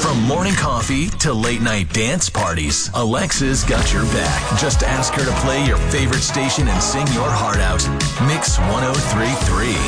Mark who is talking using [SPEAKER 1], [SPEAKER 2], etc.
[SPEAKER 1] From morning coffee to late night dance parties, Alexa's got your back. Just ask her to play your favorite station and sing your heart out. Mix 103.3.